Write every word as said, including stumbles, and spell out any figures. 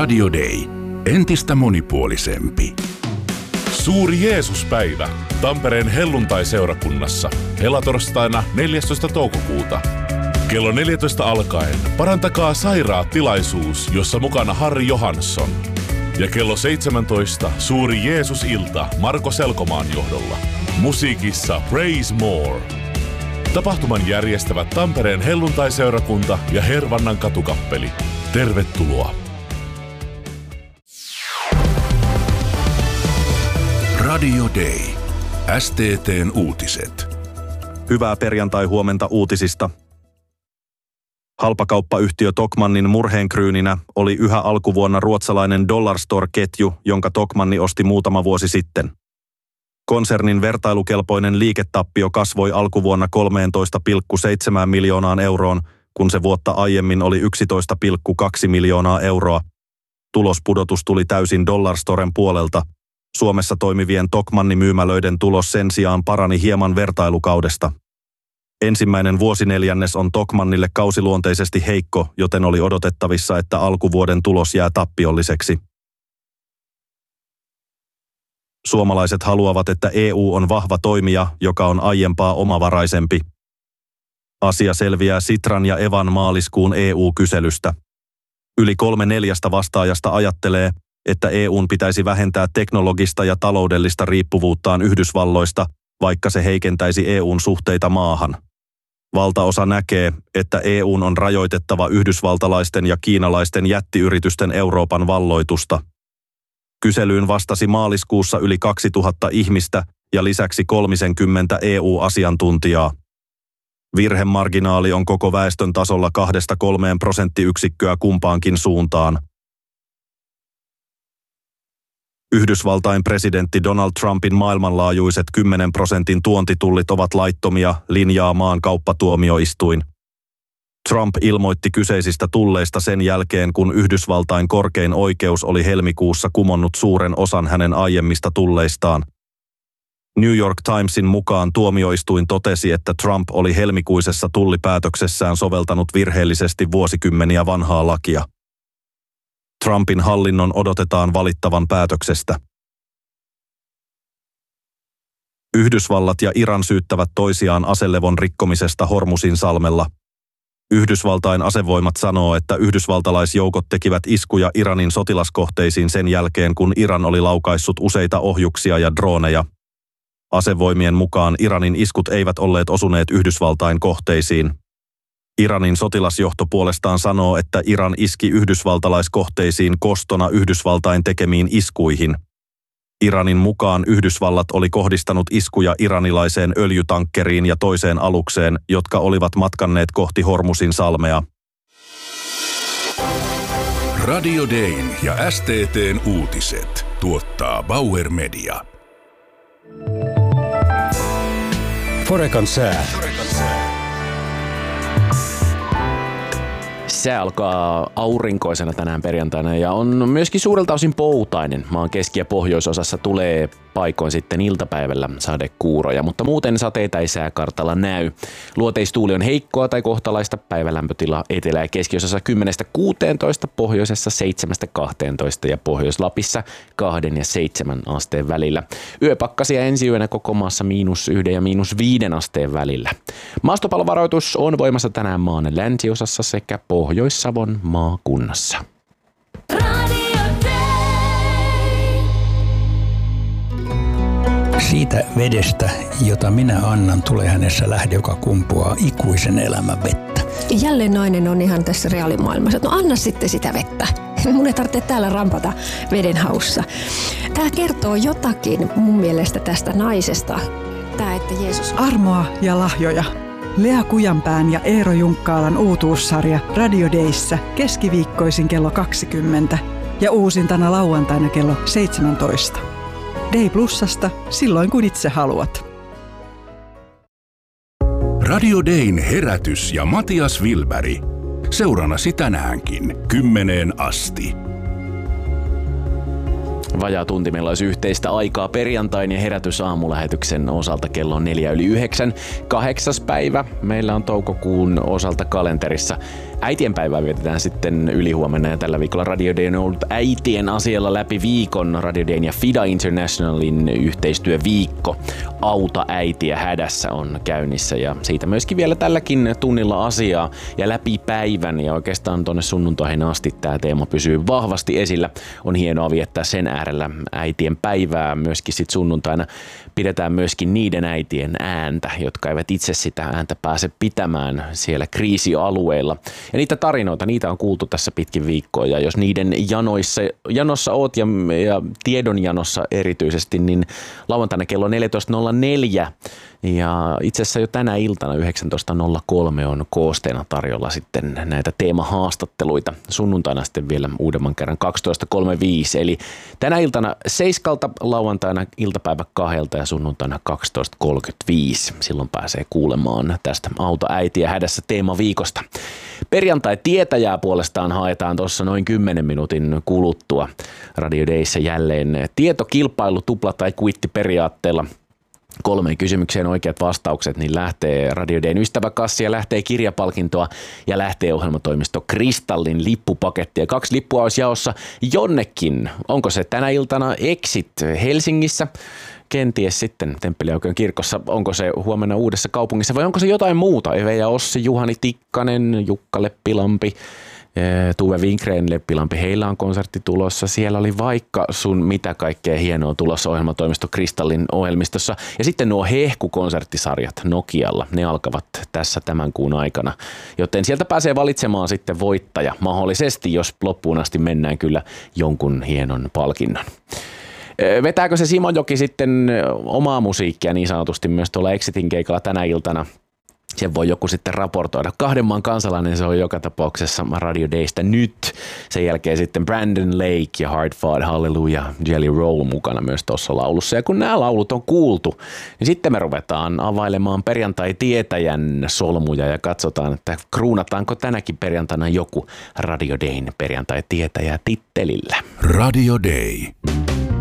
Radio Day. Entistä monipuolisempi. Suuri Jeesuspäivä Tampereen helluntai-seurakunnassa helatorstaina neljästoista toukokuuta. Kello neljätoista alkaen Parantakaa sairaat -tilaisuus, jossa mukana Harri Johansson. Ja kello seitsemäntoista Suuri Jeesus-ilta Marko Selkomaan johdolla. Musiikissa Praise More. Tapahtuman järjestävät Tampereen helluntai-seurakunta ja Hervannan katukappeli. Tervetuloa! Radio Day. S T T:n uutiset. Hyvää perjantai-huomenta uutisista. Halpakauppayhtiö Tokmannin murheenkryyninä oli yhä alkuvuonna ruotsalainen Dollarstore-ketju, jonka Tokmanni osti muutama vuosi sitten. Konsernin vertailukelpoinen liiketappio kasvoi alkuvuonna kolmetoista pilkku seitsemän miljoonaan euroon, kun se vuotta aiemmin oli yksitoista pilkku kaksi miljoonaa euroa. Tulospudotus tuli täysin Dollarstoren puolelta. Suomessa toimivien Tokmanni-myymälöiden tulos sen sijaan parani hieman vertailukaudesta. Ensimmäinen vuosineljännes on Tokmannille kausiluonteisesti heikko, joten oli odotettavissa, että alkuvuoden tulos jää tappiolliseksi. Suomalaiset haluavat, että E U on vahva toimija, joka on aiempaa omavaraisempi. Asia selviää Sitran ja Evan maaliskuun E U-kyselystä. Yli kolme neljästä vastaajasta ajattelee, että E U:n pitäisi vähentää teknologista ja taloudellista riippuvuuttaan Yhdysvalloista, vaikka se heikentäisi E U:n suhteita maahan. Valtaosa näkee, että E U:n on rajoitettava yhdysvaltalaisten ja kiinalaisten jättiyritysten Euroopan valloitusta. Kyselyyn vastasi maaliskuussa yli kaksituhatta ihmistä ja lisäksi kolmekymmentä E U-asiantuntijaa. Virhemarginaali on koko väestön tasolla kahdesta kolmeen prosenttiyksikköä kumpaankin suuntaan. Yhdysvaltain presidentti Donald Trumpin maailmanlaajuiset kymmenen prosentin tuontitullit ovat laittomia, linjaa maan kauppatuomioistuin. Trump ilmoitti kyseisistä tulleista sen jälkeen, kun Yhdysvaltain korkein oikeus oli helmikuussa kumonnut suuren osan hänen aiemmista tulleistaan. New York Timesin mukaan tuomioistuin totesi, että Trump oli helmikuisessa tullipäätöksessään soveltanut virheellisesti vuosikymmeniä vanhaa lakia. Trumpin hallinnon odotetaan valittavan päätöksestä. Yhdysvallat ja Iran syyttävät toisiaan aselevon rikkomisesta Hormuzin salmella. Yhdysvaltain asevoimat sanoo, että yhdysvaltalaisjoukot tekivät iskuja Iranin sotilaskohteisiin sen jälkeen, kun Iran oli laukaissut useita ohjuksia ja drooneja. Asevoimien mukaan Iranin iskut eivät olleet osuneet Yhdysvaltain kohteisiin. Iranin sotilasjohto puolestaan sanoo, että Iran iski yhdysvaltalaiskohteisiin kostona Yhdysvaltain tekemiin iskuihin. Iranin mukaan Yhdysvallat oli kohdistanut iskuja iranilaiseen öljytankkeriin ja toiseen alukseen, jotka olivat matkanneet kohti Hormuzin salmea. Radio Dayn ja S T T:n uutiset tuottaa Bauer Media. Forekan sää. Sää alkaa aurinkoisena tänään perjantaina ja on myöskin suurelta osin poutainen. Maan keski- ja pohjoisosassa tulee paikoin sitten iltapäivällä sadekuuroja, mutta muuten sateita ei sääkartalla näy. Luoteistuuli on heikkoa tai kohtalaista, päivälämpötila etelä- ja keskiosassa kymmenestä kuuteentoista, pohjoisessa seitsemästä kahteentoista ja Pohjois-Lapissa kahden ja seitsemän asteen välillä. Yöpakkasia ensi yönä koko maassa miinus yhden ja miinus viiden asteen välillä. Maastopalovaroitus on voimassa tänään maan länsiosassa sekä Pohjois-Savon maakunnassa. Siitä vedestä, jota minä annan, tulee hänessä lähde, joka kumpuaa ikuisen elämän vettä. Jälleen nainen on ihan tässä reaalimaailmassa, että no anna sitten sitä vettä. Mun ei tarvitse täällä rampata veden haussa. Tämä kertoo jotakin mun mielestä tästä naisesta. Tämä, että Jeesus... Armoa ja lahjoja. Lea Kujanpään ja Eero Junkkaalan uutuussarja Radio Dayssä keskiviikkoisin kello kaksikymmentä ja uusintana lauantaina kello seitsemäntoista. Day Plusasta silloin kun itse haluat. Radio Dayn herätys ja Matias Wilberg. Seurannasi tänäänkin kymmeneen asti. Vajaa tunti meillä olisi yhteistä aikaa perjantain ja herätysaamulähetyksen osalta kello on neljä yli yhdeksän. Kahdeksas päivä meillä on toukokuun osalta kalenterissa. Äitienpäivää vietetään sitten ylihuomenna ja tällä viikolla Radio Day on ollut äitien asialla läpi viikon. Radio Dayn ja FIDA Internationalin yhteistyöviikko Auta äitiä hädässä on käynnissä ja siitä myöskin vielä tälläkin tunnilla asiaa ja läpi päivän ja oikeastaan tuonne sunnuntaihin asti tämä teema pysyy vahvasti esillä. On hienoa viettää sen äärellä äitien päivää myöskin sit sunnuntaina. Pidetään myöskin niiden äitien ääntä, jotka eivät itse sitä ääntä pääse pitämään siellä kriisialueilla. Ja niitä tarinoita, niitä on kuultu tässä pitkin viikkoa ja jos niiden janoissa, janossa oot ja, ja tiedonjanossa erityisesti, niin lauantaina kello neljätoista nolla neljä ja itse asiassa jo tänä iltana yhdeksäntoista nolla kolme on koosteena tarjolla sitten näitä teemahaastatteluita. Sunnuntaina sitten vielä uudemman kerran kaksitoista kolmekymmentäviisi, eli tänä iltana seiskalta, lauantaina iltapäivä kahdelta ja sunnuntaina kaksitoista kolmekymmentäviisi. Silloin pääsee kuulemaan tästä Auta äitiä hädässä teemaviikosta. Perjantai-tietäjää puolestaan haetaan tuossa noin kymmenen minuutin kuluttua Radio Dayssä jälleen tietokilpailu tupla tai kuitti periaatteella. Kolmeen kysymykseen oikeat vastaukset, niin lähtee Radio Dayn ystäväkassia, lähtee kirjapalkintoa ja lähtee ohjelmatoimisto Kristallin lippupaketti. Ja kaksi lippua olisi jaossa jonnekin. Onko se tänä iltana Exit Helsingissä? Kenties sitten Temppeliaukeon kirkossa, onko se huomenna Uudessa kaupungissa vai onko se jotain muuta? Eve ja Ossi, Juhani Tikkanen, Jukka Leppilampi, Tuve Winkreen, Leppilampi, heillä on konsertti tulossa. Siellä oli vaikka sun mitä kaikkea hienoa tulossa ohjelmatoimisto Kristallin ohjelmistossa. Ja sitten nuo hehkukonserttisarjat Nokialla, ne alkavat tässä tämän kuun aikana. Joten sieltä pääsee valitsemaan sitten voittaja mahdollisesti, jos loppuun asti mennään kyllä jonkun hienon palkinnon. Vetääkö se Simojoki sitten omaa musiikkia niin sanotusti myös tuolla Exitin keikalla tänä iltana? Sen voi joku sitten raportoida. Kahden maan kansalainen se on joka tapauksessa Radio Daystä nyt. Sen jälkeen sitten Brandon Lake ja Hard Fought Hallelujah, Jelly Roll mukana myös tuossa laulussa. Ja kun nämä laulut on kuultu, niin sitten me ruvetaan availemaan perjantai-tietäjän solmuja ja katsotaan, että kruunataanko tänäkin perjantaina joku Radio Dayn perjantai-tietäjä tittelillä. Radio Day.